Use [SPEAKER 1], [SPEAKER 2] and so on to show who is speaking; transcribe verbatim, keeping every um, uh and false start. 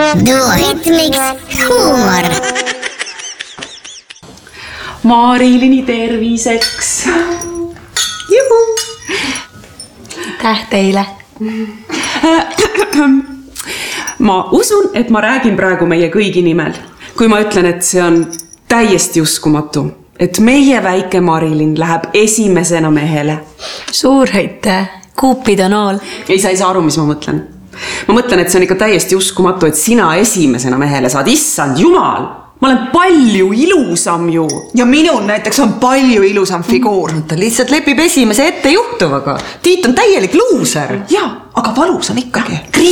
[SPEAKER 1] Duetmix huumor.
[SPEAKER 2] Marilini terviseks. Juhu.
[SPEAKER 3] Täh teile.
[SPEAKER 2] Ma usun, et ma räägin praegu meie kõigi nimel, kui ma ütlen, et see on täiesti uskumatu, et meie väike Marilin läheb esimesena mehele.
[SPEAKER 3] Suur aitäh, kuupidanool.
[SPEAKER 2] Ei, sa ei saa aru, mis ma mõtlen. Ma mõtlen, et see on ikka täiesti uskumatu, et sina esimesena mehele saad. Issand jumal, ma olen palju ilusam ju.
[SPEAKER 4] Ja minul näiteks on palju ilusam figuur.
[SPEAKER 3] Ta lihtsalt lepib esimese ette juhtuvaga. Tiit on täielik luuser.
[SPEAKER 4] Jaa, aga valus on ikkagi.